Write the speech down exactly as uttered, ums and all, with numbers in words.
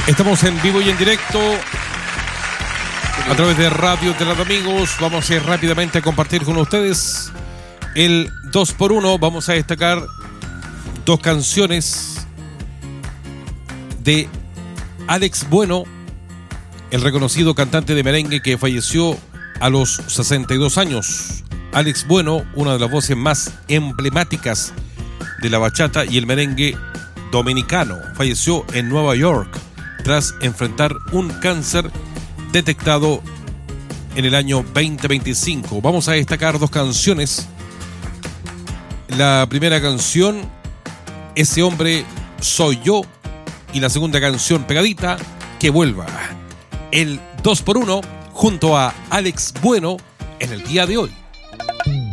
Estamos en vivo y en directo a través de Radio de los Amigos. Vamos a ir rápidamente a compartir con ustedes el dos por uno. Vamos a destacar dos canciones de Alex Bueno, el reconocido cantante de merengue que falleció a los sesenta y dos años. Alex Bueno, una de las voces más emblemáticas de la bachata y el merengue dominicano, falleció en Nueva York tras enfrentar un cáncer detectado en el año veinte veinticinco. Vamos a destacar dos canciones. La primera canción, Ese hombre soy yo, y la segunda canción pegadita, Que vuelva. El dos por uno junto a Alex Bueno en el día de hoy.